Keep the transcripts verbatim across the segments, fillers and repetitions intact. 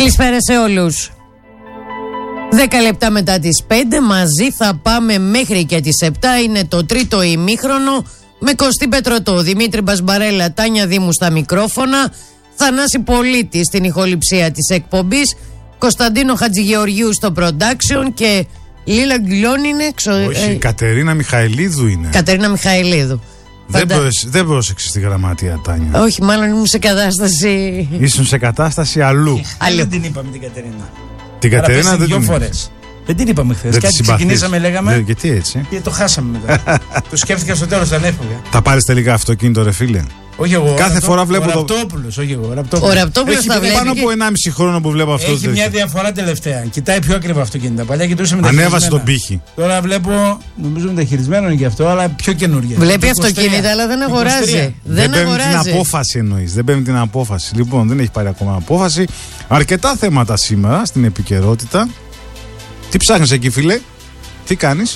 Καλησπέρα σε όλους. Δέκα λεπτά μετά τις πέντε, μαζί θα πάμε μέχρι και τις επτά. Είναι το τρίτο ημίχρονο με Κωστή Πετρωτό, Δημήτρη Μπασμπαρέλα, Τάνια Δήμου στα μικρόφωνα, Θανάση Πολίτη στην ηχοληψία της εκπομπής, Κωνσταντίνο Χατζηγεωργίου στο production και Λίλα Γκυλών είναι ξο... Όχι, ε... Κατερίνα Μιχαηλίδου είναι. Κατερίνα Μιχαηλίδου. Δεν, Φαντα... πρόσεξε, δεν πρόσεξες τη γραμματεία, Τάνια. Όχι, μάλλον ήμουν σε κατάσταση. Ήσουν σε κατάσταση αλλού. Αλλού δεν την είπαμε την Κατερίνα. Την Κατερίνα δεν δύο την φορές. Δεν την είπαμε χθες. Κάτι ξεκινήσαμε, λέγαμε. Δεν, γιατί έτσι. Και το χάσαμε μετά. Το σκέφτηκα στο τέλος, δεν έφυγε. Θα πάρεις τελικά αυτοκίνητο, ρε φίλε. Όχι εγώ. Κάθε ραπτό, φορά βλέπω. Ο το... Ραπτόπουλος, όχι εγώ. Ο Ραπτόπουλος θα βλέπει. Πάνω από ενάμιση χρόνο που βλέπω αυτό. Έχει μια διαφορά τελευταία. Κοιτάει πιο ακριβά αυτοκίνητα. Παλιά κοιτούσε μεταχειρισμένα. Ανέβασε τον πύχη. Τώρα βλέπω, νομίζω μεταχειρισμένο είναι και αυτό, αλλά πιο καινούργια. Βλέπει αυτοκίνητα, αλλά δεν αγοράζει. Δεν παίρνει την απόφαση, εννοείς. Δεν παίρνει την απόφαση. Λοιπόν, δεν έχει πάρει ακόμα απόφαση. Αρκετά θέματα σήμερα στην επικαιρότητα. Τι ψάχνεις εκεί, φίλε? Τι κάνεις?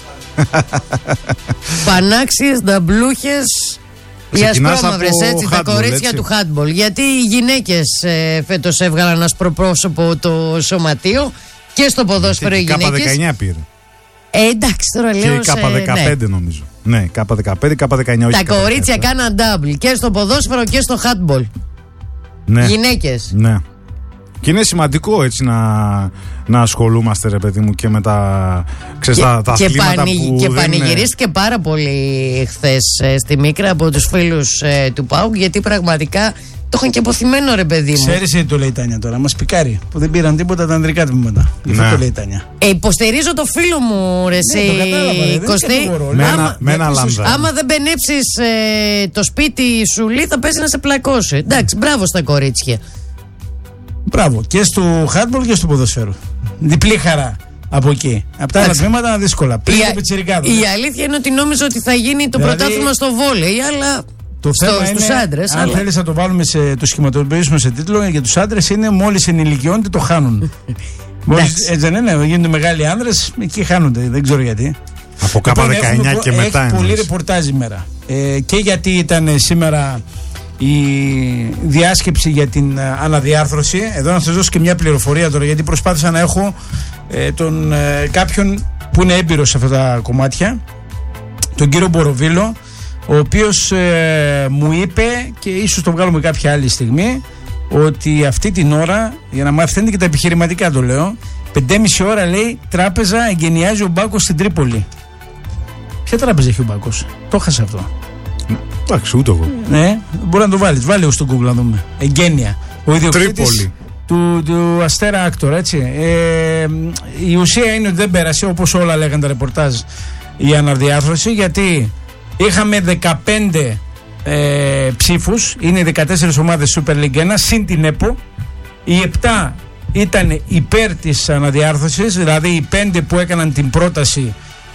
Πανάξιες, νταμπλούχες, οι ασπρόμαυρες, έτσι, τα κορίτσια έτσι. Του handball. Γιατί οι γυναίκες ε, φέτος έβγαλαν ασπροπρόσωπο το σωματείο και στο ποδόσφαιρο οι γυναίκες. Κάπα δεκαεννιά πήρε. Ε, εντάξει, τώρα λέω. Και Κάπα δεκαπέντε, ναι. Νομίζω. Ναι, Κάπα δεκαπέντε, Κάπα δεκαεννιά. Τα κορίτσια κάναν double και στο ποδόσφαιρο και στο handball. Ναι. Γυναίκες. Ναι. Και είναι σημαντικό έτσι να, να ασχολούμαστε, ρε παιδί μου, και με τα, ξέρεις, και, τα, τα και αθλήματα πανη, που και δεν πανηγυρίστηκε είναι... πάρα πολύ χθες ε, στη Μίκρα από τους φίλους ε, του ΠΑΟΚ, γιατί πραγματικά το είχαν και αποθυμένο, ρε παιδί μου. Ξέρεις τι το λέει η Τάνια τώρα, μας πικάρει που δεν πήραν τίποτα τα ανδρικά τμήματα. Γι' αυτό το λέει η Τάνια. Ε, υποστηρίζω το φίλο μου, ρε εσύ, ναι, Κωστή. Με ένα λάμδα. Άμα δεν μπενέψεις ε, το σπίτι σου, λέει, θα πέσει να σε πλακώσει. Εντάξει, μπράβο στα κορίτσια. Μπράβο, και στο handball και στο ποδοσφαίρο. Διπλή χαρά από εκεί. Από τα άλλα τμήματα είναι δύσκολα. Πριν το πιτσιρικάδο. Η αλήθεια είναι ότι νόμιζα ότι θα γίνει το δηλαδή, πρωτάθλημα στο βόλεϊ, αλλά το στο, θέμα στους είναι, άντρες. Αν αλλά... θέλεις να το βάλουμε σε, το σχηματοποιήσουμε σε τίτλο, για τους άντρες είναι μόλις ενηλικιώνται το χάνουν. Μόλις, έτσι δεν είναι, γίνονται μεγάλοι άνδρες, εκεί χάνονται, δεν ξέρω γιατί. Από Κάπα δεκαεννιά και μετά. Έχει πολύ ρεπορτάζ σήμερα. Ε, και γιατί ήταν σήμερα η διάσκεψη για την αναδιάρθρωση. Εδώ να σας δώσω και μια πληροφορία τώρα, γιατί προσπάθησα να έχω ε, τον, ε, κάποιον που είναι έμπειρος σε αυτά τα κομμάτια, τον κύριο Μποροβίλο, ο οποίος ε, μου είπε, και ίσως το βγάλουμε κάποια άλλη στιγμή, ότι αυτή την ώρα, για να μάθετε και τα επιχειρηματικά το λέω, πεντέμιση ώρα λέει τράπεζα εγκαινιάζει ο Μπάκος στην Τρίπολη. Ποια τράπεζα έχει ο Μπάκος? Το έχασα αυτό. Εντάξει, ούτε εγώ. Ναι, μπορεί να το βάλεις. Βάλε στο Google να δούμε. Εγγένεια. Ο ιδιοκτήτης του, του Αστέρα Άκτορ, έτσι. Ε, η ουσία είναι ότι δεν πέρασε, όπως όλα λέγανε τα ρεπορτάζ, η αναδιάρθρωση, γιατί είχαμε δεκαπέντε ε, ψήφους. Είναι οι δεκατέσσερις ομάδες Super League ένα, συν την ΕΠΟ. Οι επτά ήταν υπέρ της αναδιάρθρωσης, δηλαδή οι πέντε που έκαναν την πρόταση,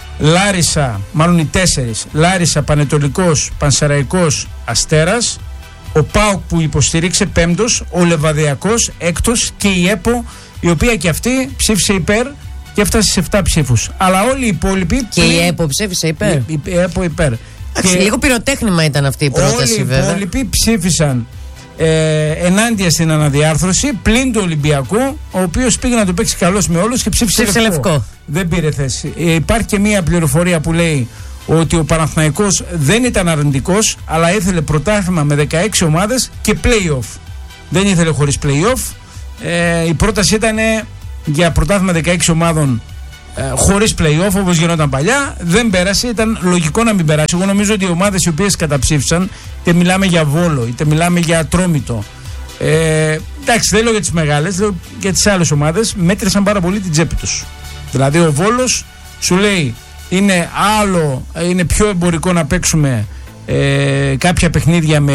Λάρισα, μάλλον οι τέσσερις, Λάρισα, Πανετολικός, Πανσεραϊκός, Αστέρας, ο ΠΑΟΚ που υποστηρίξε πέμπτος, ο Λεβαδιακός έκτος και η ΕΠΟ, η οποία και αυτή ψήφισε υπέρ και έφτασε σε επτά ψήφους. Αλλά όλοι οι υπόλοιποι. Και η ΕΠΟ ψήφισε υπέρ. Η, η ΕΠΟ υπέρ. Άξι, λίγο πυροτέχνημα ήταν αυτή η πρόταση, όλοι βέβαια. Οι υπόλοιποι ψήφισαν ε, ενάντια στην αναδιάρθρωση, πλην του Ολυμπιακού, ο οποίος πήγε να το παίξει καλώς με όλους και ψήφισε, ψήφισε λευκό. λευκό. Δεν πήρε θέση. Ε, υπάρχει και μία πληροφορία που λέει ότι ο Παναθηναϊκός δεν ήταν αρνητικός, αλλά ήθελε πρωτάθλημα με δεκαέξι ομάδες και play-off. Δεν ήθελε χωρίς play-off. Ε, η πρόταση ήταν για πρωτάθλημα δεκαέξι ομάδων ε, χωρίς play-off, όπως γινόταν παλιά. Δεν πέρασε, ήταν λογικό να μην περάσει. Εγώ νομίζω ότι οι ομάδες οι οποίες καταψήφισαν, είτε μιλάμε για Βόλο, είτε μιλάμε για Ατρόμητο, ε, εντάξει, δεν λέω για τις μεγάλες, λέω για τις άλλες ομάδες, μέτρησαν πάρα πολύ την τσέπη τους. Δηλαδή ο Βόλος σου λέει είναι άλλο, είναι πιο εμπορικό να παίξουμε ε, κάποια παιχνίδια με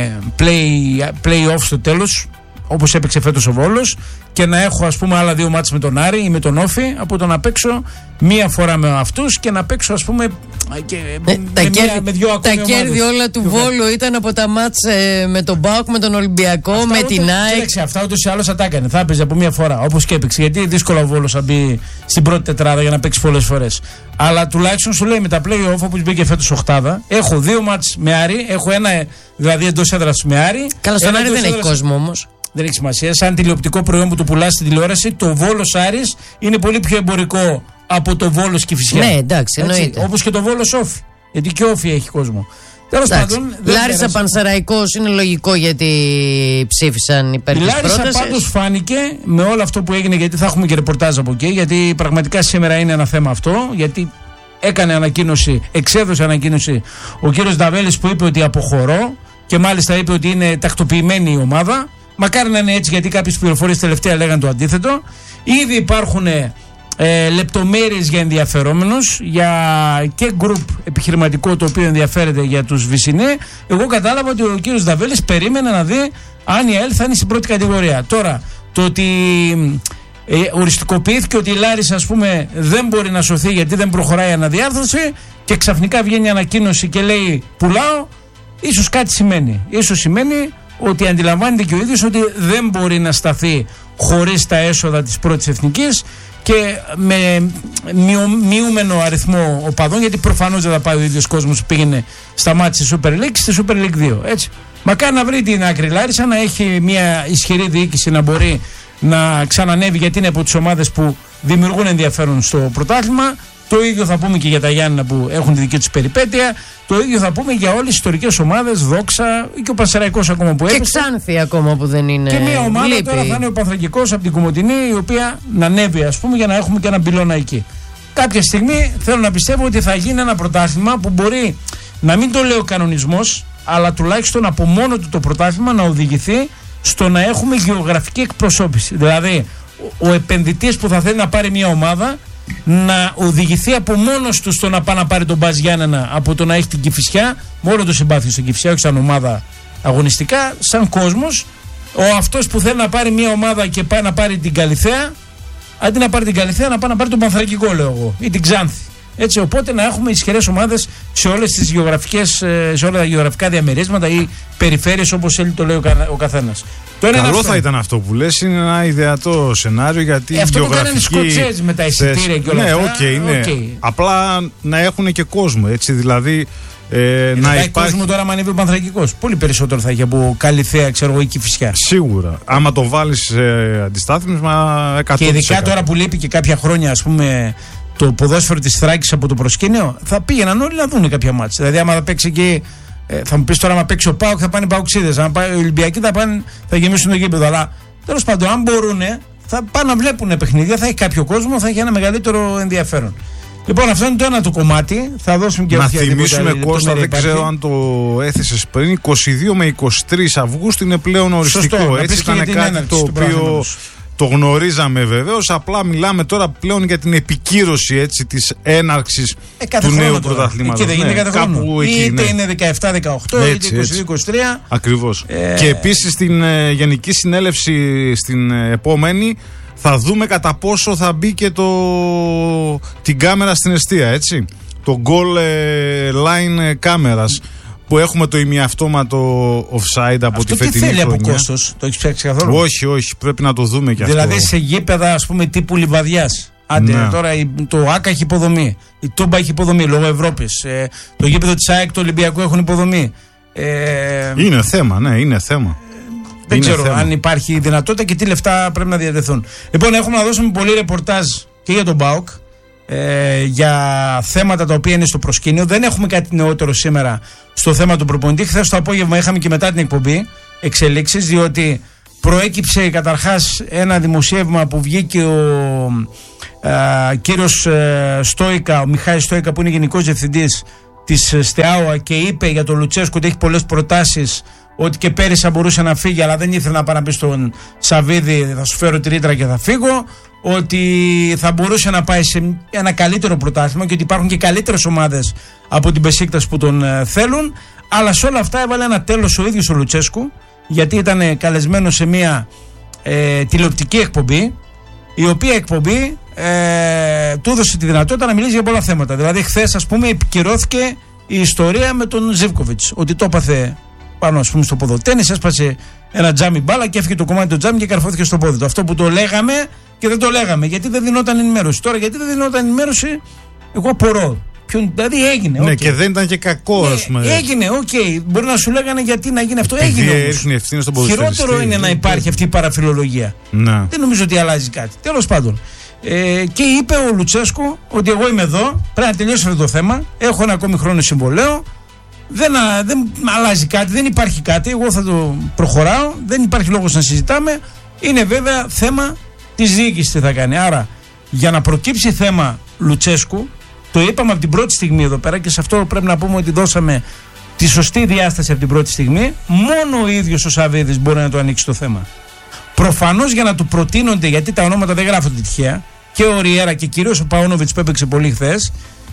play, play off στο τέλος, όπως έπαιξε φέτος ο Βόλος, και να έχω ας πούμε άλλα δύο μάτς με τον Άρη ή με τον Όφη, από το να παίξω μία φορά με αυτούς και να παίξω ας πούμε και ε, με, με, τα, μία, κέρδη, με δύο ακόμη τα κέρδη όλα του Βόλου ήταν από τα μάτς ε, με τον ΠΑΟΚ, με τον Ολυμπιακό, αυτά με την ΑΕΚ. Κοίταξε, αυτά ούτως ή άλλως θα τα έκανε. Θα έπαιζε από μία φορά, όπως και έπαιξε. Γιατί δύσκολα ο Βόλος θα μπει στην πρώτη τετράδα για να παίξει πολλές φορές. Αλλά τουλάχιστον σου λέει με τα play-off, όπως μπήκε φέτος οχτάδα, έχω δύο μάτς με Άρη, έχω ένα δηλαδή εντός έδρας με Άρη. Καλά, στον Άρη δεν έχει κόσμο όμως. δεν έχει σημασία. Σαν τηλεοπτικό προϊόν που το πουλά στην τηλεόραση, το Βόλος Άρης είναι πολύ πιο εμπορικό από το Βόλος Κηφισιά. Ναι, εντάξει, εννοείται. Όπως και το Βόλος Όφη. Γιατί και Όφη έχει κόσμο. Τέλος πάντων. Λάρισα Πανσεραϊκός είναι λογικό γιατί ψήφισαν υπέρ της πρότασης. Η Λάρισα πάντως φάνηκε με όλο αυτό που έγινε, γιατί θα έχουμε και ρεπορτάζ από εκεί. Γιατί πραγματικά σήμερα είναι ένα θέμα αυτό. Γιατί έκανε ανακοίνωση, εξέδωσε ανακοίνωση ο κύριος Νταβέλης που είπε ότι αποχωρώ και μάλιστα είπε ότι είναι τακτοποιημένη η ομάδα. Μακάρι να είναι έτσι, γιατί κάποιες πληροφορίες τελευταία λέγανε το αντίθετο. Ήδη υπάρχουν ε, λεπτομέρειες για ενδιαφερόμενους, για και γκρουπ επιχειρηματικό το οποίο ενδιαφέρεται για τους Βυσσινέ. Εγώ κατάλαβα ότι ο κύριος Νταβέλης περίμενε να δει αν η ΑΕΛ θα είναι στην πρώτη κατηγορία. Τώρα, το ότι ε, οριστικοποιήθηκε ότι η Λάρισα, ας πούμε, δεν μπορεί να σωθεί γιατί δεν προχωράει η αναδιάρθρωση και ξαφνικά βγαίνει ανακοίνωση και λέει πουλάω, ίσως κάτι σημαίνει. Ίσως σημαίνει ότι αντιλαμβάνεται και ο ίδιος ότι δεν μπορεί να σταθεί χωρίς τα έσοδα της πρώτης εθνικής και με μειω, μειούμενο αριθμό οπαδών, γιατί προφανώς δεν θα πάει ο ίδιος κόσμος που πήγαινε στα μάτια στη Super League, στη Super League δύο. Έτσι. Μακάρι να βρει την άκρη Λάρισα, να έχει μια ισχυρή διοίκηση να μπορεί να ξανανεύει, γιατί είναι από τις ομάδες που δημιουργούν ενδιαφέρον στο πρωτάθλημα. Το ίδιο θα πούμε και για τα Γιάννενα που έχουν τη δική τους περιπέτεια. Το ίδιο θα πούμε για όλες τις ιστορικές ομάδες, Δόξα και ο Πανσεραϊκός ακόμα που έπεσε. Και Ξάνθη ακόμα που δεν είναι. Και μια ομάδα λείπει. Τώρα θα είναι ο Πανθρακικός από την Κομοτηνή, η οποία να ανέβει, ας πούμε, για να έχουμε και ένα πυλώνα εκεί. Κάποια στιγμή θέλω να πιστεύω ότι θα γίνει ένα πρωτάθλημα που μπορεί να μην το λέει ο κανονισμός, αλλά τουλάχιστον από μόνο του το πρωτάθλημα να οδηγηθεί στο να έχουμε γεωγραφική εκπροσώπηση. Δηλαδή, ο επενδυτής που θα θέλει να πάρει μια ομάδα να οδηγηθεί από μόνος του στο να πάει να πάρει τον Μπαζ Γιάννενα, από το να έχει την Κηφισιά, μόνο το συμπάθειο στην Κηφισιά, όχι σαν ομάδα αγωνιστικά, σαν κόσμος. Ο αυτός που θέλει να πάρει μια ομάδα και πάει να πάρει την Καλιθέα, αντί να πάρει την Καλιθέα, να πάει να πάρει τον Πανθρακικό, λέω εγώ, ή την Ξάνθη. Έτσι, οπότε να έχουμε ισχυρές ομάδες σε όλες τις γεωγραφικές, σε όλα τα γεωγραφικά διαμερίσματα ή περιφέρειες, όπως το λέει ο καθένας. Καλό θα ήταν αυτό που λες, είναι ένα ιδεατό σενάριο, γιατί ε, αυτό γεωγραφική... το κάνανε οι Σκοτσέζοι με τα εισιτήρια και όλα ναι, αυτά. Okay, ναι, okay. Απλά να έχουν και κόσμο, έτσι, δηλαδή ε, να υπάρχει υπάρχει κόσμο τώρα, αν ανέβει ο Πανθρακικός. Πολύ περισσότερο θα έχει από Καλιθέα, ξέρω εγώ, ή Κηφισιά. Σίγουρα. Άμα το βάλεις σε αντιστάθμισμα, εκατό τοις εκατό. Και ειδικά τώρα που λείπει και κάποια χρόνια, ας πούμε, το ποδόσφαιρο της Θράκης από το προσκήνιο, θα πήγαιναν όλοι να δουν κάποια μάτσα. Δηλαδή, άμα θα παίξει εκεί, ε, θα μου πεις τώρα, άμα παίξει ο Πάοκ, θα πάνε οι Παοξίδες. Αν πάει οι Ολυμπιακοί, θα, πάνε, θα γεμίσουν το γήπεδο. Αλλά τέλος πάντων, αν μπορούν, θα πάνε να βλέπουν παιχνίδια, θα έχει κάποιο κόσμο, θα έχει ένα μεγαλύτερο ενδιαφέρον. Λοιπόν, αυτό είναι το ένα το κομμάτι. Θα δώσουμε και να θυμίσουμε, Κώστα, δεν υπάρχει. ξέρω αν το έθεσες πριν, είκοσι δύο με είκοσι τρεις Αυγούστου είναι πλέον οριστικό. Σωστό, έτσι, ήταν κάτι το οποίο το γνωρίζαμε βεβαίως. Απλά μιλάμε τώρα πλέον για την επικύρωση, έτσι, της έναρξης ε, του νέου πρωταθλήματος. Εκεί δεν είναι, ναι, κάπου εκεί, είτε ναι. είναι δεκαεπτά δεκαοκτώ, είτε είκοσι δύο είκοσι τρία. Ακριβώς. Ε... Και επίσης στην ε, Γενική Συνέλευση στην ε, επόμενη θα δούμε κατά πόσο θα μπει και το, την κάμερα στην εστία, έτσι. Το goal ε, line κάμερας, που έχουμε το ημιαυτόματο offside από αυτό τη φετινή χρονιά. Αυτό τι θέλει από κόστος, το έχεις ψάξει καθόλου? Όχι, όχι, πρέπει να το δούμε κι αυτό. Δηλαδή σε γήπεδα, ας πούμε, τύπου Λιβαδιάς. Άντε, ναι. Τώρα το ΆΚΑ έχει υποδομή, η Τούμπα έχει υποδομή λόγω Ευρώπης, ε, το γήπεδο της ΑΕΚ, του Ολυμπιακού έχουν υποδομή. Ε, είναι θέμα, ναι, είναι θέμα. Δεν είναι ξέρω θέμα. αν υπάρχει δυνατότητα και τι λεφτά πρέπει να διατεθούν. Λοιπόν, έχουμε να δώσουμε πολύ ρεπορτάζ και για τον ΠΑΟΚ, ε, για θέματα τα οποία είναι στο προσκήνιο. Δεν έχουμε κάτι νεότερο σήμερα στο θέμα του προπονητή. Χθες το απόγευμα είχαμε και μετά την εκπομπή εξελίξεις, διότι προέκυψε καταρχάς ένα δημοσίευμα που βγήκε ο ε, κύριος ε, Στόικα, ο Μιχάης Στόικα, που είναι γενικός διευθυντής της ΣΤΕΑΟΑ, και είπε για τον Λουτσέσκο ότι έχει πολλές προτάσεις, ότι και πέρυσι θα μπορούσε να φύγει, αλλά δεν ήθελε να πάει να πει στον Σαββίδη θα σου φέρω τη ρήτρα και θα φύγω, ότι θα μπορούσε να πάει σε ένα καλύτερο πρωτάθλημα και ότι υπάρχουν και καλύτερες ομάδες από την Μπεσίκτας που τον ε, θέλουν. Αλλά σε όλα αυτά έβαλε ένα τέλος ο ίδιος ο Λουτσέσκου, γιατί ήταν καλεσμένος σε μια ε, τηλεοπτική εκπομπή, η οποία εκπομπή ε, του έδωσε τη δυνατότητα να μιλήσει για πολλά θέματα. Δηλαδή χθες, ας πούμε, επικυρώθηκε η ιστορία με τον Ζίβκοβιτς, ότι το έπαθε πάνω, ας πούμε, στο ποδοτένις, έσπασε ένα τζάμι μπάλα και έφυγε το κομμάτι του τζάμι και καρφώθηκε στο πόδι του. Αυτό που το λέγαμε και δεν το λέγαμε, γιατί δεν δινόταν ενημέρωση. Τώρα, γιατί δεν δινόταν ενημέρωση, εγώ απορώ. Ποιον, δηλαδή έγινε. Ναι, okay. και δεν ήταν και κακό, ναι, ας πούμε. Έγινε, οκ. Okay. Μπορεί να σου λέγανε γιατί να γίνει αυτό. Επειδή έγινε. Έριχνε ευθύνη στον ποδοσφαιριστή. Χειρότερο είναι να υπάρχει αυτή η παραφιλολογία. Να. Δεν νομίζω ότι αλλάζει κάτι. Τέλος πάντων. Ε, και είπε ο Λουτσέσκου ότι εγώ είμαι εδώ, πρέπει να τελειώσει αυτό το θέμα. Έχω ένα ακόμη χρόνο συμβολέο. Δεν, δεν αλλάζει κάτι, δεν υπάρχει κάτι. Εγώ θα το προχωράω. Δεν υπάρχει λόγος να συζητάμε. Είναι βέβαια θέμα της διοίκησης τι θα κάνει. Άρα, για να προκύψει θέμα Λουτσέσκου, το είπαμε από την πρώτη στιγμή εδώ πέρα και σε αυτό πρέπει να πούμε ότι δώσαμε τη σωστή διάσταση από την πρώτη στιγμή. Μόνο ο ίδιος ο Σαββίδης μπορεί να το ανοίξει το θέμα. Προφανώς για να του προτείνονται, γιατί τα ονόματα δεν γράφονται τυχαία, και ο Ριέρα και κυρίως ο Παόνοβιτς που έπαιξε πολύ χθες,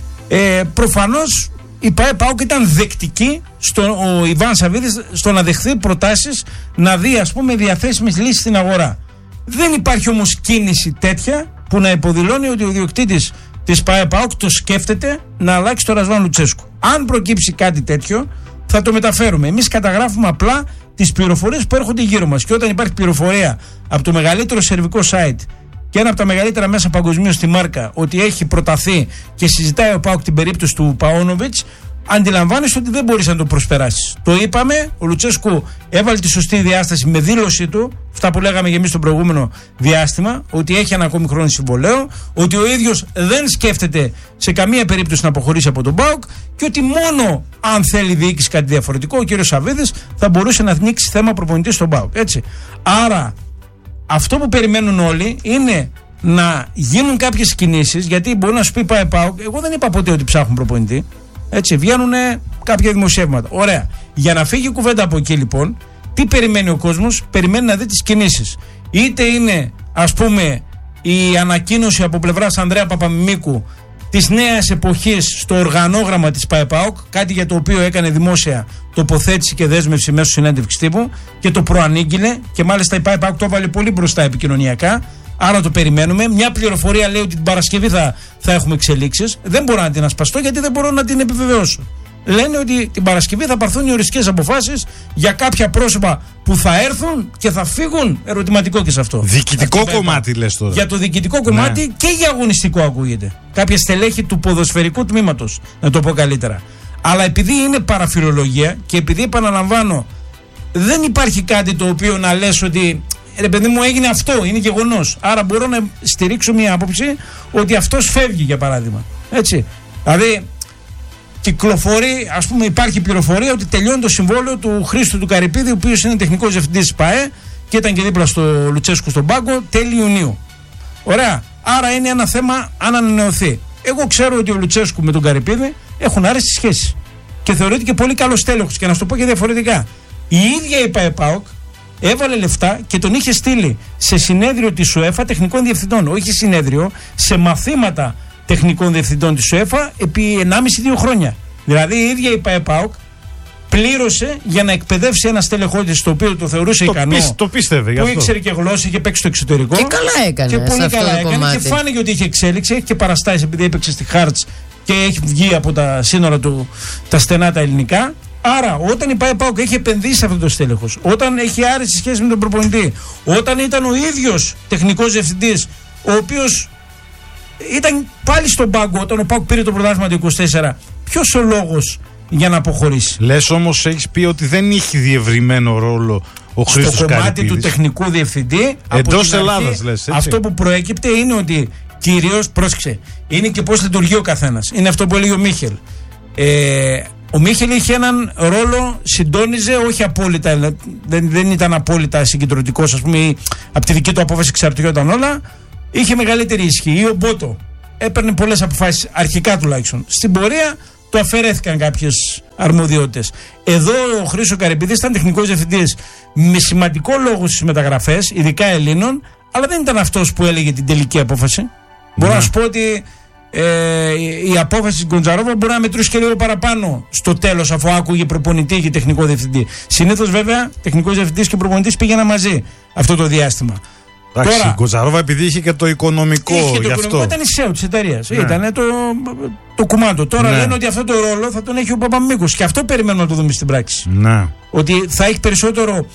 ε, προφανώς η ΠΑΕ-ΠΑΟΚ ήταν δεκτική στο, ο Ιβάν Σαββίδης στο να δεχθεί προτάσεις να δει ας πούμε διαθέσιμες λύσεις στην αγορά. Δεν υπάρχει όμως κίνηση τέτοια που να υποδηλώνει ότι ο ιδιοκτήτης της ΠΑΕ-ΠΑΟΚ το σκέφτεται να αλλάξει το Ρασβάν Λουτσέσκου. Αν προκύψει κάτι τέτοιο θα το μεταφέρουμε. Εμείς καταγράφουμε απλά τις πληροφορίες που έρχονται γύρω μας. Και όταν υπάρχει πληροφορία από το μεγαλύτερο σερβικό site και ένα από τα μεγαλύτερα μέσα παγκοσμίως στη Μάρκα ότι έχει προταθεί και συζητάει ο ΠΑΟΚ την περίπτωση του Παόνοβιτς, αντιλαμβάνεσαι ότι δεν μπορείς να το προσπεράσεις. Το είπαμε, ο Λουτσέσκου έβαλε τη σωστή διάσταση με δήλωσή του, αυτά που λέγαμε και εμείς στο προηγούμενο διάστημα, ότι έχει ένα ακόμη χρόνο συμβολέο, ότι ο ίδιος δεν σκέφτεται σε καμία περίπτωση να αποχωρήσει από τον ΠΑΟΚ και ότι μόνο αν θέλει διοίκηση κάτι διαφορετικό, ο κύριος Σαββίδης θα μπορούσε να ανοίξει θέμα προπονητή στον ΠΑΟΚ. Έτσι. Άρα, αυτό που περιμένουν όλοι είναι να γίνουν κάποιες κινήσεις, γιατί μπορεί να σου πει πάει ΠΑΟΚ, εγώ δεν είπα ποτέ ότι ψάχνουν προπονητή. Έτσι, βγαίνουν κάποια δημοσιεύματα. Ωραία. Για να φύγει η κουβέντα από εκεί, λοιπόν, τι περιμένει ο κόσμος? Περιμένει να δει τις κινήσεις. Είτε είναι, ας πούμε, η ανακοίνωση από πλευράς Ανδρέα Παπαμιμίκου της νέας εποχής στο οργανόγραμμα της ΠΑΕ-ΠΑΟΚ, κάτι για το οποίο έκανε δημόσια τοποθέτηση και δέσμευση μέσω συνέντευξης τύπου και το προανήγγειλε και μάλιστα η ΠΑΕ-ΠΑΟΚ το έβαλε πολύ μπροστά επικοινωνιακά. Άρα το περιμένουμε. Μια πληροφορία λέει ότι την Παρασκευή θα, θα έχουμε εξελίξεις. Δεν μπορώ να την ασπαστώ γιατί δεν μπορώ να την επιβεβαιώσω. Λένε ότι την Παρασκευή θα πάρθουν οι οριστικές αποφάσεις για κάποια πρόσωπα που θα έρθουν και θα φύγουν. Ερωτηματικό και σε αυτό. Διοικητικό κομμάτι λες τώρα. Για το διοικητικό κομμάτι ναι. Και για αγωνιστικό ακούγεται. Κάποια στελέχη του ποδοσφαιρικού τμήματος, να το πω καλύτερα. Αλλά επειδή είναι παραφιλολογία και επειδή επαναλαμβάνω, δεν υπάρχει κάτι το οποίο να λες ότι. Ρε παιδί μου, έγινε αυτό, είναι γεγονός. Άρα μπορώ να στηρίξω μια άποψη ότι αυτός φεύγει, για παράδειγμα. Έτσι. Δηλαδή, κυκλοφορεί, ας πούμε, υπάρχει πληροφορία ότι τελειώνει το συμβόλαιο του Χρήστου του Καρυπίδη, ο οποίος είναι τεχνικός διευθυντής της ΠΑΕ και ήταν και δίπλα στο Λουτσέσκου στον πάγκο, τέλη Ιουνίου. Ωραία. Άρα είναι ένα θέμα αν ανανεωθεί. Εγώ ξέρω ότι ο Λουτσέσκου με τον Καρυπίδη έχουν άρεστες σχέσεις. Και θεωρείται και πολύ καλός τέλεχος. Και να σου το πω και διαφορετικά. Η ίδια η ΠΑΕ-ΠΑΟΚ έβαλε λεφτά και τον είχε στείλει σε συνέδριο της UEFA τεχνικών διευθυντών. Όχι συνέδριο, σε μαθήματα τεχνικών διευθυντών της UEFA επί ενάμιση με δύο χρόνια. Δηλαδή η ίδια η ΠΑΕ-ΠΑΟΚ πλήρωσε για να εκπαιδεύσει ένα στελεχό της το οποίο το θεωρούσε το ικανό. Πίσ, το πίστευε γι' αυτό. Που ήξερε και γλώσσα, είχε παίξει στο εξωτερικό. Και καλά έκανε. Και πολύ αυτό καλά το έκανε. κομμάτι. Και φάνηκε ότι είχε εξέλιξη, έχει και παραστάσει επειδή έπαιξε στη Χάρτς και έχει βγει από τα σύνορα του τα στενά τα ελληνικά. Άρα, όταν η ΠΑΕ-ΠΑΟΚ έχει επενδύσει σε αυτό το στέλεχος, όταν έχει άρρηση σχέση με τον προπονητή, όταν ήταν ο ίδιος τεχνικός διευθυντής, ο οποίος ήταν πάλι στον πάγκο όταν ο ΠΑΟΚ πήρε το πρωτάθλημα του είκοσι τέσσερα, ποιος ο λόγος για να αποχωρήσει? Λες όμως, έχεις πει ότι δεν είχε διευρυμένο ρόλο ο Χρήστος στο κομμάτι Καρυπίδης. του τεχνικού διευθυντή. Εντός Ελλάδας, λες, έτσι. Αυτό που προέκυπτε είναι ότι κυρίως, πρόσεξε, είναι και πώς λειτουργεί ο καθένας. Είναι αυτό που έλεγε ο Μίχελ. Ε, Ο Μίχελ είχε έναν ρόλο, συντόνιζε, όχι απόλυτα, δεν, δεν ήταν απόλυτα συγκεντρωτικός, ας πούμε, από τη δική του απόφαση εξαρτιόταν όλα. Είχε μεγαλύτερη ισχύ. Ή ο Μπότο έπαιρνε πολλές αποφάσεις, αρχικά τουλάχιστον. Στην πορεία του αφαιρέθηκαν κάποιες αρμοδιότητες. Εδώ ο Χρήστος Καρυπίδης ήταν τεχνικός διευθυντής με σημαντικό λόγο στις μεταγραφές, ειδικά Ελλήνων, αλλά δεν ήταν αυτός που έλεγε την τελική απόφαση. Ναι. Μπορώ να σου πω ότι. Ε, η απόφαση της Γκοντζαρόβα μπορεί να μετρούσε και λίγο παραπάνω στο τέλος, αφού άκουγε προπονητή και τεχνικό διευθυντή. Συνήθως βέβαια τεχνικός διευθυντής και προπονητής πήγαιναν μαζί αυτό το διάστημα. Εντάξει, η Γκοντζαρόβα επειδή είχε και το οικονομικό είχε γι' το αυτό. Οικονομικό, ήταν η ΣΕΟ της εταιρείας. Ναι. Ήταν το, το κουμάντο. Τώρα ναι. λένε ότι αυτό το ρόλο θα τον έχει ο Παπαμίκος και αυτό περιμένουμε να το δούμε στην πράξη. Ναι. Ότι θα έχει περισσότερο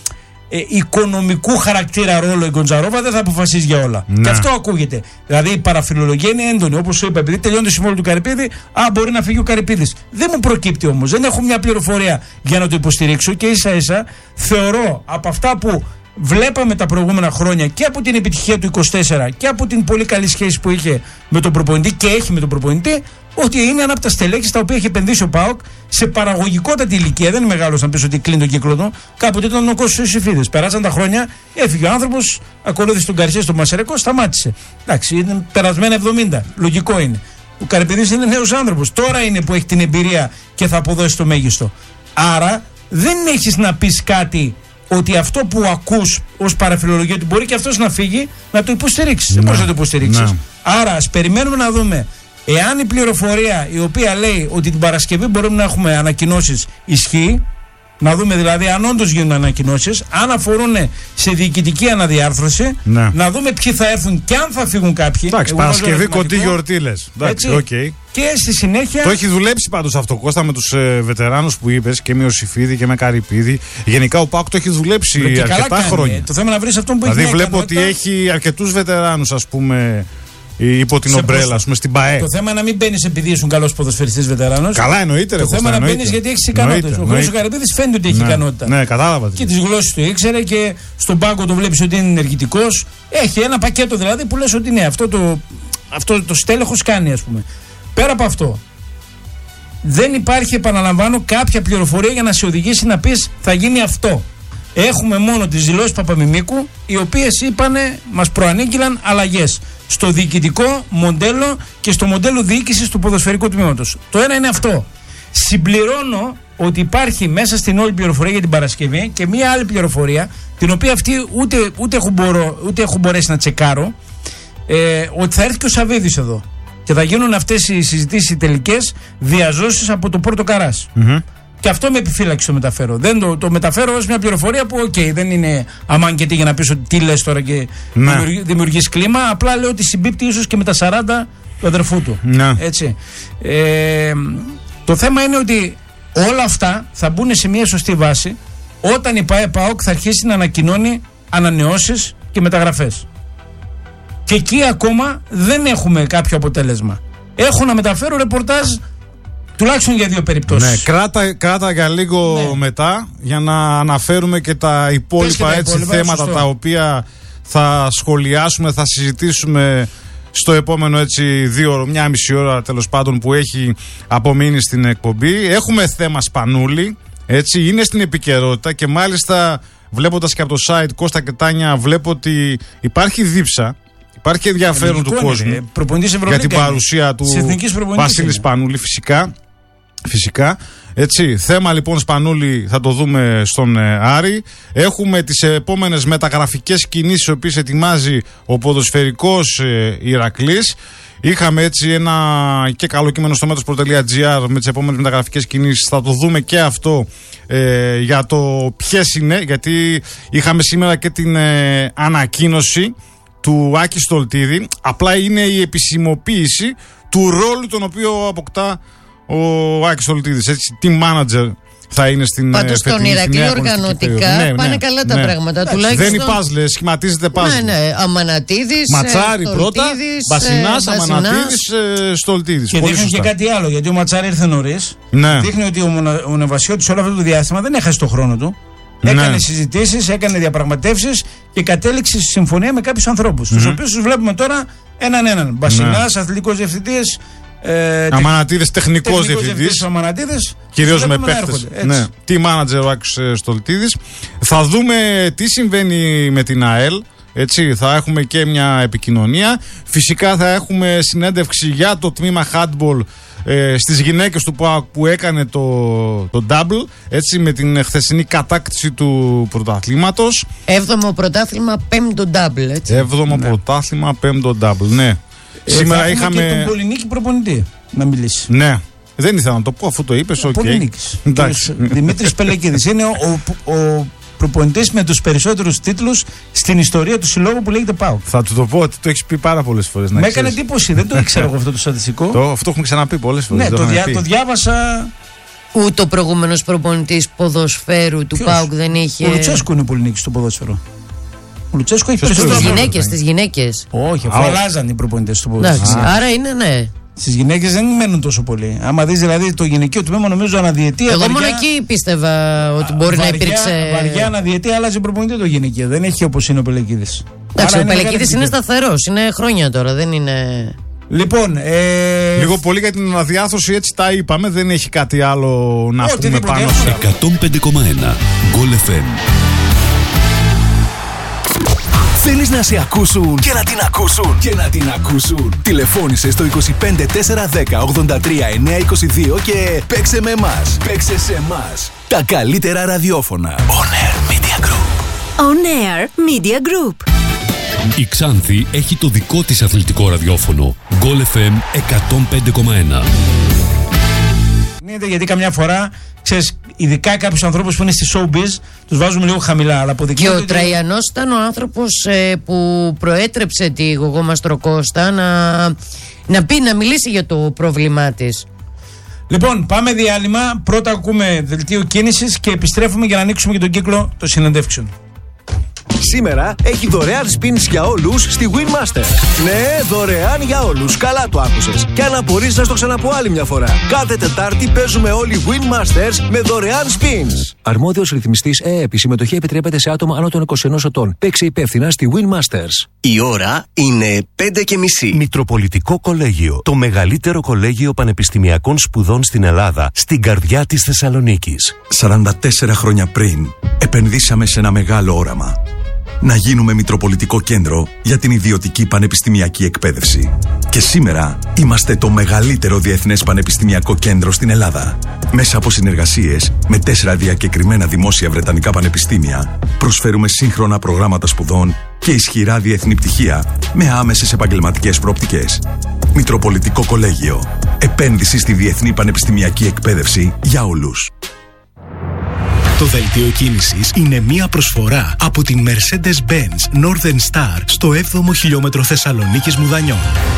ε, οικονομικού χαρακτήρα ρόλο η Γκοντζαρόβα, δεν θα αποφασίζει για όλα. Ναι. Και αυτό ακούγεται. Δηλαδή η παραφιλολογία είναι έντονη. Όπως σου είπα, επειδή τελειώνει το συμβόλαιο του Καρυπίδη, α, μπορεί να φύγει ο Καρυπίδης. Δεν μου προκύπτει όμως. Δεν έχω μια πληροφορία για να το υποστηρίξω και ίσα ίσα θεωρώ από αυτά που βλέπαμε τα προηγούμενα χρόνια και από την επιτυχία του είκοσι τέσσερα και από την πολύ καλή σχέση που είχε με τον προπονητή και έχει με τον προπονητή, ότι είναι ένα από τα στελέχη στα οποία έχει επενδύσει ο ΠΑΟΚ σε παραγωγικότατη ηλικία. Δεν είναι μεγάλο να πει ότι κλείνει τον κύκλο του. Κάποτε ήταν ο Κώστας Ιωσήφιδης. Περάσαν τα χρόνια, έφυγε ο άνθρωπος, ακολούθησε τον Γκαρσία στον Μασερεκό, σταμάτησε. Εντάξει, είναι περασμένα εβδομήντα. Λογικό είναι. Ο Καρυπίδης είναι νέος άνθρωπος. Τώρα είναι που έχει την εμπειρία και θα αποδώσει το μέγιστο. Άρα δεν έχεις να πεις κάτι ότι αυτό που ακούς ως παραφιλολογία ότι μπορεί και αυτός να φύγει, να το υποστηρίξεις. Δεν μπορείς να το υποστηρίξεις. Ναι. Άρα ας περιμένουμε να δούμε εάν η πληροφορία η οποία λέει ότι την Παρασκευή μπορούμε να έχουμε ανακοινώσεις ισχύει. Να δούμε δηλαδή αν όντως γίνουν ανακοινώσεις, αν αφορούν σε διοικητική αναδιάρθρωση, ναι. Να δούμε ποιοι θα έρθουν και αν θα φύγουν κάποιοι. Εντάξει, Παρασκευή κοντή γιορτή λες. Εντάξει, okay. Και στη συνέχεια. Το έχει δουλέψει πάντως αυτό, Κώστα, με τους ε, βετεράνους που είπες και με Ιωσήφιδη και με Καρυπίδη. Γενικά ο ΠΑΟΚ το έχει δουλέψει και αρκετά χρόνια. Το θέμα να βρεις αυτόν που δηλαδή, έχει. Δηλαδή βλέπω ότι έχει αρκετούς βετεράνους, ας πούμε. Υπό την ομπρέλα, ας πούμε, στην ΠΑΕ. Το θέμα είναι να μην μπαίνεις επειδή ήσουν καλός ποδοσφαιριστής βετεράνος. Καλά, εννοείται. Το θέμα είναι να μπαίνεις γιατί έχεις ικανότητες. Ο Χρήστος Καρυπίδης φαίνεται ότι έχει ναι, ικανότητα. Ναι, κατάλαβα. Και τις γλώσσες του ήξερε και στον πάγκο το βλέπεις ότι είναι ενεργητικός. Έχει ένα πακέτο δηλαδή που λες ότι ναι, αυτό το, αυτό το στέλεχος κάνει, ας πούμε. Πέρα από αυτό, δεν υπάρχει, επαναλαμβάνω, κάποια πληροφορία για να σε οδηγήσει να πεις θα γίνει αυτό. Έχουμε μόνο τις δηλώσεις Παπαμιμίκου, οι οποίες είπανε, μας προανήγγειλαν αλλαγές στο διοικητικό μοντέλο και στο μοντέλο διοίκησης του ποδοσφαιρικού τμήματος. Το ένα είναι αυτό. Συμπληρώνω ότι υπάρχει μέσα στην όλη πληροφορία για την Παρασκευή και μία άλλη πληροφορία, την οποία αυτή ούτε, ούτε, έχω, μπορώ, ούτε έχω μπορέσει να τσεκάρω, ε, ότι θα έρθει και ο Σαββίδης εδώ και θα γίνουν αυτές οι συζητήσεις οι τελικές διαζώσεις από το Πόρτο Καράς. Mm-hmm. Και αυτό με επιφύλαξη το μεταφέρω. Δεν το, το μεταφέρω ως μια πληροφορία που, οκ, okay, δεν είναι αμάνκετη για να πεις ότι τι λες τώρα και ναι. δημιουργεί, δημιουργείς κλίμα. Απλά λέω ότι συμπίπτει ίσως και με τα σαράντα του αδερφού του. Ναι. Έτσι. Ε, το θέμα είναι ότι όλα αυτά θα μπουν σε μια σωστή βάση όταν η ΠΑΕ-ΠΑΟΚ θα αρχίσει να ανακοινώνει ανανεώσεις και μεταγραφές. Και εκεί ακόμα δεν έχουμε κάποιο αποτέλεσμα. Έχω να μεταφέρω ρεπορτάζ. Τουλάχιστον για δύο περιπτώσεις. Ναι, κράτα, κράτα για λίγο ναι. μετά για να αναφέρουμε και τα υπόλοιπα, και τα έτσι, υπόλοιπα θέματα σωστό. Τα οποία θα σχολιάσουμε, θα συζητήσουμε στο επόμενο έτσι δύο ώρο, μια μισή ώρα τέλος πάντων που έχει απομείνει στην εκπομπή. Έχουμε θέμα Σπανούλη, έτσι, είναι στην επικαιρότητα και μάλιστα βλέποντας και από το site Κώστα και Τάνια βλέπω ότι υπάρχει δίψα. Υπάρχει ενδιαφέρον του κόσμου για την παρουσία του Βασίλη Σπανούλη, φυσικά. Φυσικά. Έτσι, θέμα λοιπόν Σπανούλη θα το δούμε στον ε, Άρη. Έχουμε τις επόμενες μεταγραφικές κινήσεις οι οποίες ετοιμάζει ο ποδοσφαιρικός ε, Ηρακλής. Είχαμε έτσι ένα και καλό κείμενο στο μέτρος.gr με τις επόμενες μεταγραφικές κινήσεις. Θα το δούμε και αυτό ε, για το ποιες είναι, γιατί είχαμε σήμερα και την ε, ανακοίνωση του Άκη Στολτίδη. Απλά είναι η επισημοποίηση του ρόλου τον οποίο αποκτά ο Άκης Στολτίδης. Έτσι, team manager θα είναι στην πάντως στον Ηρακλή οργανωτικά ναι, πάνε ναι, καλά τα ναι. πράγματα. Τουλάχιστον... Δεν είναι πάζλε, σχηματίζεται πάζλε. Ναι, ναι. Αμανατίδης, Ματσάρι ε, πρώτα, Μπασινάς, ε, Αμανατίδης, ε, Στολτίδης. Και δείχνει και κάτι άλλο, γιατί ο Ματσάρι ήρθε νωρίς. Ναι. Δείχνει ότι ο, ο Νεβασιώτης όλο αυτό το διάστημα δεν έχασε το χρόνο του. Έκανε ναι. συζητήσεις, έκανε διαπραγματεύσεις και κατέληξε στη συμφωνία με κάποιους ανθρώπους. Mm-hmm. Τους οποίους τους βλέπουμε τώρα έναν έναν. Μπασινάς, ναι. αθλητικός διευθυντής. Ε, Αμανατίδης, τεχνικός διευθυντής. Κυρίως με παίχτες. Ναι. Τι manager ο Άκης Στολτίδης. Θα δούμε τι συμβαίνει με την ΑΕΛ. Έτσι, θα έχουμε και μια επικοινωνία. Φυσικά θα έχουμε συνέντευξη για το τμήμα handball ε, στις γυναίκες του ΠΑΟΚ που έκανε το, το double, έτσι, με την χθεσινή κατάκτηση του πρωταθλήματος. Έβδομο πρωτάθλημα, πέμπτο double, έτσι. Έβδομο ναι. πρωτάθλημα, πέμπτο double, ναι. Ε, Σήμερα είχαμε και τον Πολυνίκη προπονητή να μιλήσει. Ναι. Δεν ήθελα να το πω αφού το είπες. Okay. Πολυνίκης. Δημήτρης Πελεκίδης. Είναι ο, ο, ο προπονητής με τους περισσότερους τίτλους στην ιστορία του συλλόγου που λέγεται ΠΑΟΚ. Θα του το πω ότι το έχεις πει πάρα πολλές φορές. Με έκανε εντύπωση. Δεν το ήξερα εγώ αυτό το στατιστικό. Το, αυτό έχουμε ξαναπεί πολλές φορές. Ναι, το, διά, το διάβασα Ούτε ο προηγούμενος προπονητής ποδοσφαίρου του ΠΑΟΚ δεν είχε. Ο Λουτσέσκου είναι πολύ νίκη στο ποδόσφαιρο. Ο Λουτσέσκου έχει περισσότερο. Στις γυναίκες, στις γυναίκες. Όχι, αφού αλλάζαν οι προπονητές στο ποδόσφαιρο. Άρα είναι ναι. Στις γυναίκες δεν μένουν τόσο πολύ. Άμα δεις δηλαδή το γυναικείο τμήμα, νομίζω αναδιετία. Εγώ βαριά, μόνο εκεί πίστευα ότι μπορεί βαριά, να υπήρξε. Βαριά αναδιετία, άλλαζε προπονητή το γυναικείο. Δεν έχει όπως είναι ο Πελεκίδης. Εντάξει, ο Πελεκίδης είναι σταθερός. Είναι χρόνια τώρα, δεν είναι. Λοιπόν, ε... λίγο πολύ για την αναδιάθρωση, έτσι τα είπαμε. Δεν έχει κάτι άλλο να Ό, πούμε πάνω σε. εκατόν πέντε κόμμα ένα Goal εφ εμ. Θέλεις να σε ακούσουν και να την ακούσουν και να την ακούσουν. Τηλεφώνησε στο είκοσι πέντε τέσσερα δέκα ογδόντα τρία εννιακόσια είκοσι δύο και παίξε με εμάς. Παίξε σε εμάς. Τα καλύτερα ραδιόφωνα. On Air Media Group. On Air Media Group. Η Ξάνθη έχει το δικό της αθλητικό ραδιόφωνο. Goal εφ εμ εκατόν πέντε κόμμα ένα. Γιατί καμιά φορά, ξέρεις, ειδικά κάποιους ανθρώπους που είναι στη showbiz, τους βάζουμε λίγο χαμηλά. Αλλά και ο Τραϊανός ήταν ο άνθρωπος ε, που προέτρεψε τη Γογό Μαστροκώστα να, να πει, να μιλήσει για το πρόβλημά της. Λοιπόν, πάμε διάλειμμα. Πρώτα ακούμε δελτίο κίνησης και επιστρέφουμε για να ανοίξουμε και τον κύκλο των συνεντεύξεων. Σήμερα έχει δωρεάν spins για όλους στη Winmaster. Ναι, δωρεάν για όλους. Καλά το άκουσες. Και αν απορείς να στο ξαναπώ άλλη μια φορά. Κάθε Τετάρτη παίζουμε όλοι Winmasters με δωρεάν spins. Αρμόδιος ρυθμιστής ΕΕΠ. Η συμμετοχή επιτρέπεται σε άτομα άνω των είκοσι ενός ετών. Παίξε υπεύθυνα στη Winmasters. Η ώρα είναι πέντε και μισή. Μητροπολιτικό Κολέγιο. Το μεγαλύτερο κολέγιο πανεπιστημιακών σπουδών στην Ελλάδα. Στην καρδιά της Θεσσαλονίκης. σαράντα τέσσερα χρόνια πριν επενδύσαμε σε ένα μεγάλο όραμα. Να γίνουμε Μητροπολιτικό Κέντρο για την ιδιωτική πανεπιστημιακή εκπαίδευση. Και σήμερα είμαστε το μεγαλύτερο διεθνές πανεπιστημιακό κέντρο στην Ελλάδα. Μέσα από συνεργασίες με τέσσερα διακεκριμένα δημόσια βρετανικά πανεπιστήμια, προσφέρουμε σύγχρονα προγράμματα σπουδών και ισχυρά διεθνή πτυχία με άμεσες επαγγελματικές προοπτικές. Μητροπολιτικό Κολέγιο. Επένδυση στη διεθνή πανεπιστημιακή εκπαίδευση για όλους. Το δελτίο κίνησης είναι μία προσφορά από την Mercedes-Benz Northern Star στο έβδομο χιλιόμετρο Θεσσαλονίκης Μουδανιών.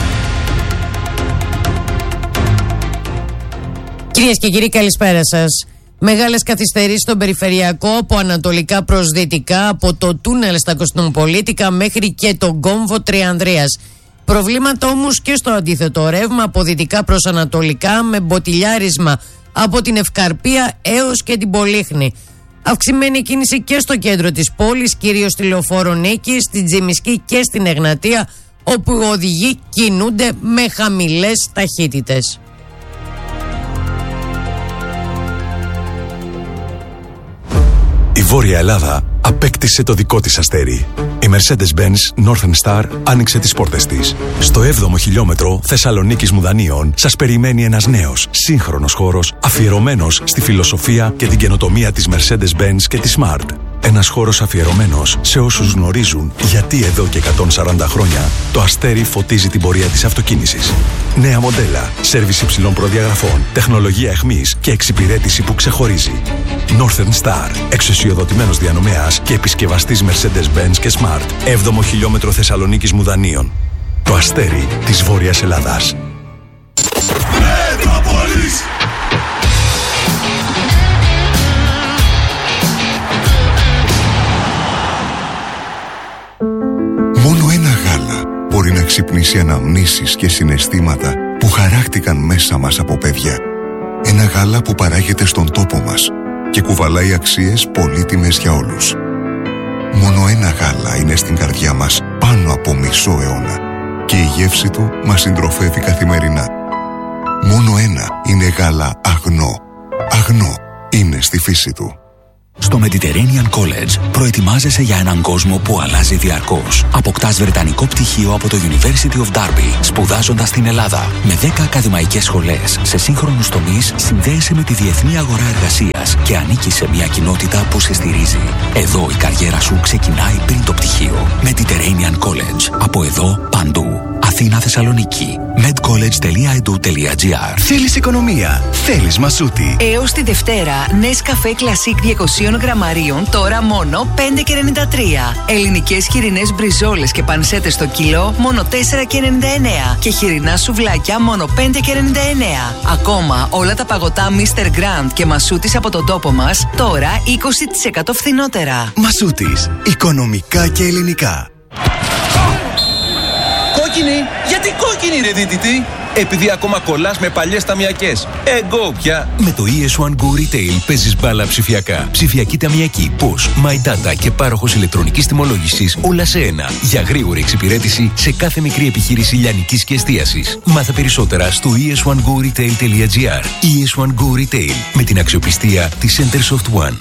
Κυρίες και κύριοι, καλησπέρα σας. Μεγάλες καθυστερήσεις στον περιφερειακό από ανατολικά προς δυτικά, από το τούνελ στα Κωνσταντινοπολίτικα μέχρι και τον κόμβο Τριανδρίας. Προβλήματα όμως και στο αντίθετο ρεύμα από δυτικά προς ανατολικά, με μποτιλιάρισμα από την Ευκαρπία έως και την Πολύχνη. Αυξημένη κίνηση και στο κέντρο της πόλης, κυρίως στη Λεωφόρο Νίκη, στην Τζιμισκή και στην Εγνατία, όπου οι οδηγοί κινούνται με χαμηλές ταχύτητες. Η Βόρεια Ελλάδα απέκτησε το δικό της αστέρι. Η Mercedes-Benz Northern Star άνοιξε τις πόρτες της. Στο έβδομο χιλιόμετρο Θεσσαλονίκης Μουδανίων σας περιμένει ένας νέος, σύγχρονος χώρος αφιερωμένος στη φιλοσοφία και την καινοτομία της Mercedes-Benz και της Smart. Ένας χώρος αφιερωμένος σε όσους γνωρίζουν γιατί εδώ και εκατόν σαράντα χρόνια το αστέρι φωτίζει την πορεία της αυτοκίνησης. Νέα μοντέλα, σέρβις υψηλών προδιαγραφών, τεχνολογία εχμής και εξυπηρέτηση που ξεχωρίζει. Northern Star, εξουσιοδοτημένος διανομέας και επισκευαστής Mercedes-Benz και Smart. έβδομο χιλιόμετρο Θεσσαλονίκης Μουδανίων. Το αστέρι της Βόρειας Ελλάδας. Μόνο ένα γάλα μπορεί να ξυπνήσει αναμνήσεις και συναισθήματα που χαράχτηκαν μέσα μας από παιδιά. Ένα γάλα που παράγεται στον τόπο μας και κουβαλάει αξίες πολύτιμες για όλους. Μόνο ένα γάλα είναι στην καρδιά μας πάνω από μισό αιώνα και η γεύση του μας συντροφεύει καθημερινά. Μόνο ένα είναι γάλα αγνό. Αγνό είναι στη φύση του. Στο Mediterranean College προετοιμάζεσαι για έναν κόσμο που αλλάζει διαρκώς. Αποκτάς βρετανικό πτυχίο από το University of Derby, σπουδάζοντας στην Ελλάδα. Με δέκα ακαδημαϊκές σχολές σε σύγχρονους τομείς, συνδέεσαι με τη διεθνή αγορά εργασίας και ανήκεις σε μια κοινότητα που σε στηρίζει. Εδώ η καριέρα σου ξεκινάει πριν το πτυχίο. Mediterranean College. Από εδώ παντού. Αθήνα. Αθήνα, Θεσσαλονίκη. medcollege.edu.gr. Θέλεις οικονομία, θέλεις Μασούτη. Έως τη Δευτέρα, Nescafé Classic διακόσια γραμμαρίων, τώρα μόνο πέντε και ενενήντα τρία. Ελληνικές χοιρινές μπριζόλες και πανσέτες στο κιλό, μόνο τέσσερα και ενενήντα εννέα. Και χοιρινά σουβλάκια, μόνο πέντε και ενενήντα εννέα. Ακόμα, όλα τα παγωτά μίστερ Grand και Μασούτης από τον τόπο μας, τώρα είκοσι τοις εκατό φθηνότερα. Μασούτης, οικονομικά και ελληνικά. Κόκκινη! Γιατί κόκκινη ρε δίτητη? Επειδή ακόμα κολλάς με παλιές ταμιακές. Εγώ πια. Με το ι ες ουάν Go Retail παίζεις μπάλα ψηφιακά. Ψηφιακή ταμιακή, πώς, My Data και πάροχος ηλεκτρονικής τιμολόγησης, όλα σε ένα. Για γρήγορη εξυπηρέτηση σε κάθε μικρή επιχείρηση λιανικής και εστίασης. Μάθε περισσότερα στο ι ες ουάν go retail τελεία τζι άρ. ι ες ουάν Go Retail, με την αξιοπιστία της Centersoft One.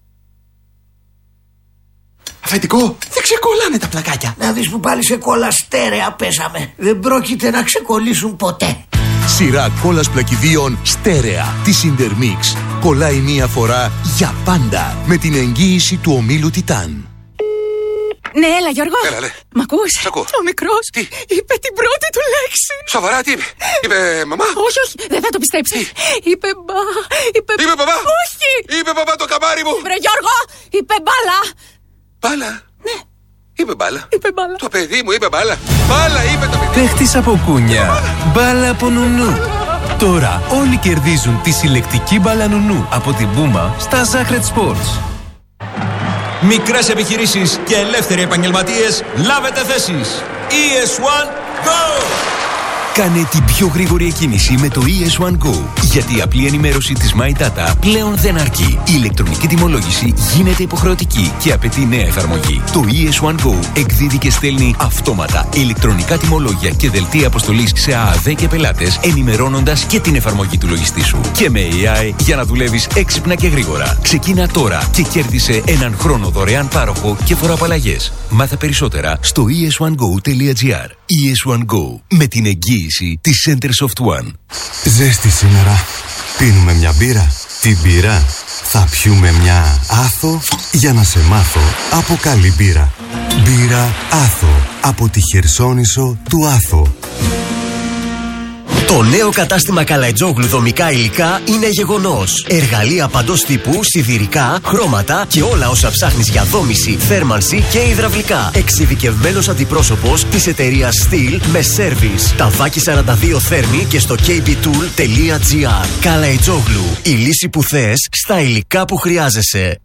Αφεντικό, δεν ξεκολλάνε τα πλακάκια. Να δεις που πάλι σε κόλλα στέρεα πέσαμε. Δεν πρόκειται να ξεκολλήσουν ποτέ. Σειρά κόλλας πλακιδίων στέρεα της Intermix. Κολλάει μία φορά για πάντα με την εγγύηση του ομίλου Τιτάν. Ναι, έλα Γιώργο. Έλα, λέ. Μ' ακούς? Σ' ακούω. Ο μικρός Τι? είπε την πρώτη του λέξη. Σοβαρά, τι είπε? Είπε μαμά? Όχι, όχι, δεν θα το πιστέψει. Είπε μπα, είπε... Είπε μπαμπά? Όχι. Είπε μπαμπά το καμάρι μου. Βρε Γιώργο, είπε μπάλα. Μπάλα? Ναι. Είπε μπάλα. Είπε μπάλα. Το παιδί μου είπε μπάλα. Μπάλα είπε το παιδί. Παίχτης από κούνια. Μπάλα από νουνού. Τώρα όλοι κερδίζουν τη συλλεκτική μπάλα νουνού από την Πούμα στα Sacred Sports. Μικρές επιχειρήσεις και ελεύθεροι επαγγελματίες, λάβετε θέσεις. ι ες ουάν Go! Κάνε την πιο γρήγορη εκκίνηση με το ι ες ουάν Go. Γιατί η απλή ενημέρωση της My Data πλέον δεν αρκεί. Η ηλεκτρονική τιμολόγηση γίνεται υποχρεωτική και απαιτεί νέα εφαρμογή. Το ι ες ουάν Go εκδίδει και στέλνει αυτόματα ηλεκτρονικά τιμολόγια και δελτία αποστολής σε ΑΑΔ και πελάτες, ενημερώνοντας και την εφαρμογή του λογιστή σου. Και με έι άι για να δουλεύεις έξυπνα και γρήγορα. Ξεκίνα τώρα και κέρδισε έναν χρόνο δωρεάν πάροχο και φοροαπαλλαγές. Μάθε περισσότερα στο ι ες ουάν go τελεία τζι άρ. ι ες ουάν Go, με την εγγύηση της Centersoft One. Ζέστη σήμερα. Πίνουμε μια μπύρα. Την μπύρα θα πιούμε μια Άθο για να σε μάθω από καλή μπύρα. Μπύρα Άθο από τη Χερσόνησο του Άθο. Το νέο κατάστημα Καλαϊτζόγλου δομικά υλικά είναι γεγονός. Εργαλεία παντός τύπου, σιδηρικά, χρώματα και όλα όσα ψάχνεις για δόμηση, θέρμανση και υδραυλικά. Εξειδικευμένος αντιπρόσωπος της εταιρείας Steel με σέρβις. Ταβάκι σαράντα δύο Θέρμη και στο κέι μπι tool τελεία τζι άρ. Καλαϊτζόγλου, η λύση που θες στα υλικά που χρειάζεσαι.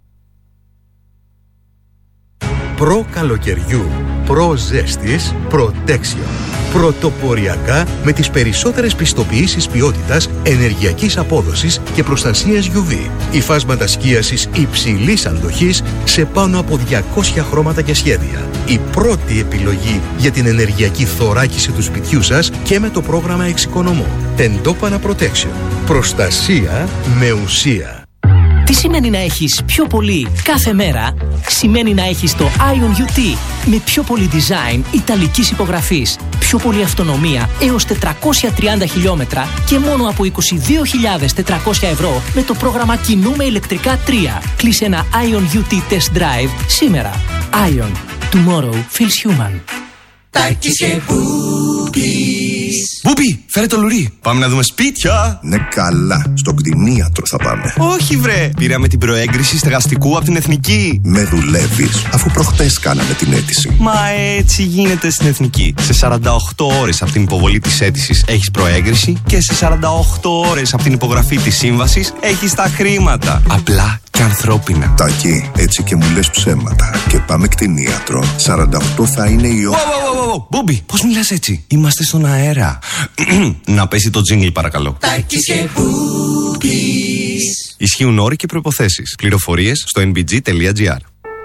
Προ καλοκαιριού, προ ζέστης, Protection. Πρωτοποριακά με τις περισσότερες πιστοποιήσεις ποιότητας, ενεργειακής απόδοσης και προστασίας γιου βι. Υφάσματα σκίασης υψηλής αντοχής σε πάνω από διακόσια χρώματα και σχέδια. Η πρώτη επιλογή για την ενεργειακή θωράκιση του σπιτιού σας και με το πρόγραμμα Εξοικονομώ. Τεντόπανα Protection. Προστασία με ουσία. Τι σημαίνει να έχεις πιο πολύ κάθε μέρα? Σημαίνει να έχεις το Ion γιου τι με πιο πολύ design ιταλικής υπογραφής, πιο πολύ αυτονομία έως τετρακόσια τριάντα χιλιόμετρα και μόνο από είκοσι δύο χιλιάδες τετρακόσια ευρώ με το πρόγραμμα Κινούμε ηλεκτρικά τρία. Κλείσε ένα Ion γιου τι Test Drive σήμερα. Ion. Tomorrow feels human. Τάκης και Μπούπης. Μπούπη, φέρε το λουρί. Πάμε να δούμε σπίτια. Ναι, καλά. Στον κτηνίατρο θα πάμε. Όχι, βρε. Πήραμε την προέγκριση στεγαστικού από την Εθνική. Με δουλεύεις, αφού προχτές κάναμε την αίτηση. Μα έτσι γίνεται στην Εθνική. Σε σαράντα οκτώ ώρες από την υποβολή της αίτησης έχεις προέγκριση και σε σαράντα οκτώ ώρες από την υπογραφή της σύμβασης έχεις τα χρήματα. Απλά και ανθρώπινα. Τάκη, έτσι και μου λες ψέματα. Και πάμε κτηνίατρο. σαράντα οκτώ θα είναι η ώρα. Μπούμπι, πώς μιλάς έτσι? Είμαστε στον αέρα. Να πέσει το τζίνγκλ παρακαλώ. Τάκης και Μπούπης. Ισχύουν όροι και προϋποθέσεις. Πληροφορίες στο εν μπι τζι τελεία τζι άρ.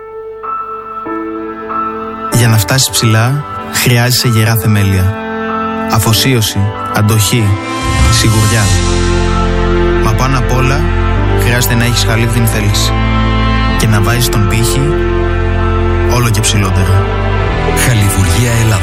Για να φτάσεις ψηλά, χρειάζεσαι γερά θεμέλια. Αφοσίωση, αντοχή, σιγουριά. Μα πάνω απ' όλα, χρειάζεται να έχεις χαλίβδιν θέληση. Και να βάζεις τον πύχη όλο και ψηλότερα. Χαλιβουργία Ελλάδα.